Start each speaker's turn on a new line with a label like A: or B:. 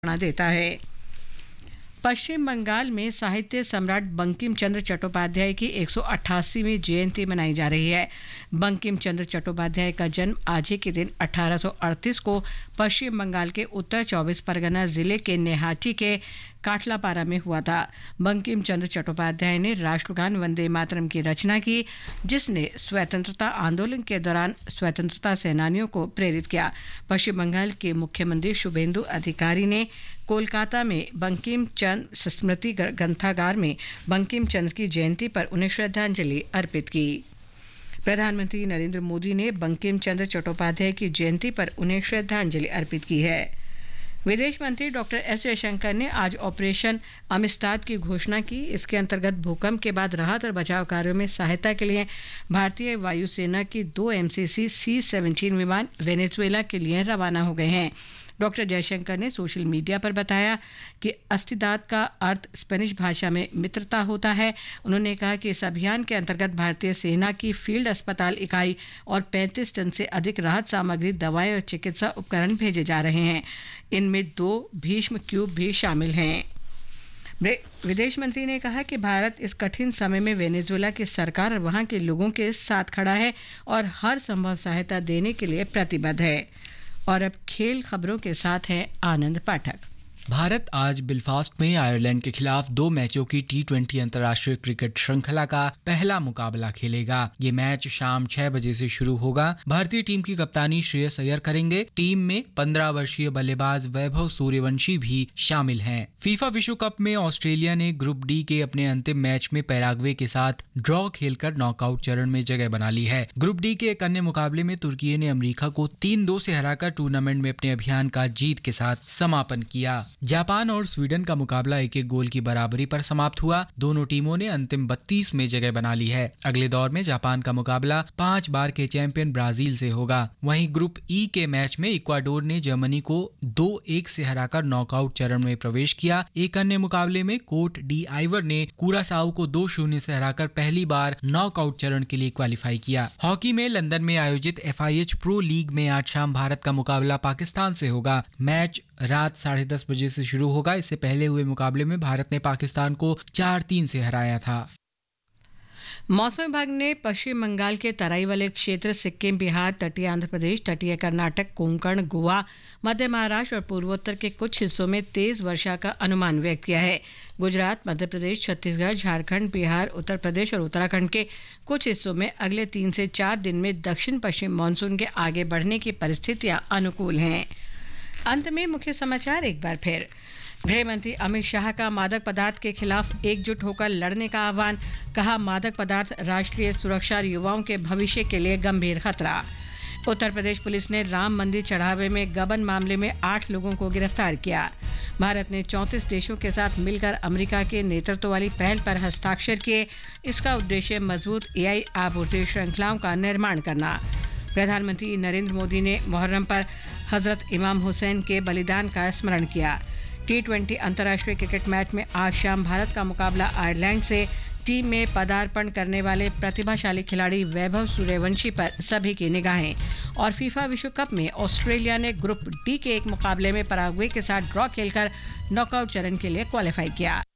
A: देता है। पश्चिम बंगाल में साहित्य सम्राट बंकिम चंद्र चट्टोपाध्याय की 188वीं जयंती मनाई जा रही है। बंकिम चंद्र चट्टोपाध्याय का जन्म आज ही के दिन 1838 को पश्चिम बंगाल के उत्तर 24 परगना जिले के नेहाटी के काटलापारा में हुआ था। बंकिम चंद्र चट्टोपाध्याय ने राष्ट्रगान वंदे मातरम की रचना की, जिसने स्वतंत्रता आंदोलन के दौरान स्वतंत्रता सेनानियों को प्रेरित किया। पश्चिम बंगाल के मुख्यमंत्री शुभेंदु अधिकारी ने कोलकाता में बंकिम चंद्र स्मृति ग्रंथागार में बंकिम चंद्र की जयंती पर उन्हें श्रद्धांजलि अर्पित की। प्रधानमंत्री नरेंद्र मोदी ने बंकिम चंद्र चट्टोपाध्याय की जयंती पर उन्हें श्रद्धांजलि अर्पित की है। विदेश मंत्री डॉक्टर एस जयशंकर ने आज ऑपरेशन अमिस्ताद की घोषणा की। इसके अंतर्गत भूकंप के बाद राहत और बचाव कार्यों में सहायता के लिए भारतीय वायुसेना की 2 MCC C-17 विमान वेनेजुएला के लिए रवाना हो गए हैं। डॉक्टर जयशंकर ने सोशल मीडिया पर बताया कि अस्तिदाद का अर्थ स्पेनिश भाषा में मित्रता होता है। उन्होंने कहा कि इस अभियान के अंतर्गत भारतीय सेना की फील्ड अस्पताल इकाई और 35 टन से अधिक राहत सामग्री, दवाएं और चिकित्सा उपकरण भेजे जा रहे हैं। इनमें 2 भीष्म क्यूब भी शामिल हैं। विदेश मंत्री ने कहा कि भारत इस कठिन समय में वेनेजुएला की सरकार और वहां के लोगों के साथ खड़ा है और हर संभव सहायता देने के लिए प्रतिबद्ध है। और अब खेल खबरों के साथ हैं आनंद पाठक।
B: भारत आज बेलफास्ट में आयरलैंड के खिलाफ 2 मैचों की T20 अंतर्राष्ट्रीय क्रिकेट श्रृंखला का पहला मुकाबला खेलेगा। ये मैच शाम 6 बजे से शुरू होगा। भारतीय टीम की कप्तानी श्रेयस अय्यर करेंगे। टीम में 15 वर्षीय बल्लेबाज वैभव सूर्यवंशी भी शामिल हैं। फीफा विश्व कप में ऑस्ट्रेलिया ने ग्रुप डी के अपने अंतिम मैच में पैराग्वे के साथ ड्रॉ खेलकर नॉकआउट चरण में जगह बना ली है। ग्रुप डी के एक अन्य मुकाबले में तुर्की ने अमेरिका को 3-2 से हराकर टूर्नामेंट में अपने अभियान का जीत के साथ समापन किया। जापान और स्वीडन का मुकाबला 1-1 गोल की बराबरी पर समाप्त हुआ। दोनों टीमों ने अंतिम 32 में जगह बना ली है। अगले दौर में जापान का मुकाबला 5 बार के चैंपियन ब्राजील से होगा। वहीं ग्रुप ई के मैच में इक्वाडोर ने जर्मनी को 2-1 से हराकर नॉकआउट चरण में प्रवेश किया। एक अन्य मुकाबले में कोट डी आइवर ने कुरासाओ को 2-0 से हराकर पहली बार नॉकआउट चरण के लिए क्वालिफाई किया। हॉकी में लंदन में आयोजित FIH प्रो लीग में आज शाम भारत का मुकाबला पाकिस्तान से होगा। मैच रात 10:30 बजे से शुरू होगा। इससे पहले हुए मुकाबले में भारत ने पाकिस्तान को 4-3 से हराया था।
A: मौसम विभाग ने पश्चिम बंगाल के तराई वाले क्षेत्र, सिक्किम, बिहार, तटीय आंध्र प्रदेश, तटीय कर्नाटक, कोंकण, गोवा, मध्य महाराष्ट्र और पूर्वोत्तर के कुछ हिस्सों में तेज वर्षा का अनुमान व्यक्त किया है। गुजरात, मध्य प्रदेश, छत्तीसगढ़, झारखंड, बिहार, उत्तर प्रदेश और उत्तराखंड के कुछ हिस्सों में अगले 3 से 4 दिन में दक्षिण पश्चिम मानसून के आगे बढ़ने की परिस्थितियां अनुकूल हैं। अंत में मुख्य समाचार एक बार फिर। गृह मंत्री अमित शाह का मादक पदार्थ के खिलाफ एकजुट होकर लड़ने का आह्वान। कहा, मादक पदार्थ राष्ट्रीय सुरक्षा और युवाओं के भविष्य के लिए गंभीर खतरा। उत्तर प्रदेश पुलिस ने राम मंदिर चढ़ावे में गबन मामले में 8 लोगों को गिरफ्तार किया। भारत ने 34 देशों के साथ मिलकर अमेरिका के नेतृत्व वाली पहल पर हस्ताक्षर किए। इसका उद्देश्य मजबूत AI आपूर्ति श्रृंखलाओं का निर्माण करना। प्रधानमंत्री नरेंद्र मोदी ने मुहर्रम पर हजरत इमाम हुसैन के बलिदान का स्मरण किया। T20 अंतर्राष्ट्रीय क्रिकेट मैच में आज शाम भारत का मुकाबला आयरलैंड से। टीम में पदार्पण करने वाले प्रतिभाशाली खिलाड़ी वैभव सूर्यवंशी पर सभी की निगाहें। और फीफा विश्व कप में ऑस्ट्रेलिया ने ग्रुप डी के एक मुकाबले में पैराग्वे के साथ ड्रॉ खेलकर नॉकआउट चरण के लिए क्वालिफाई किया।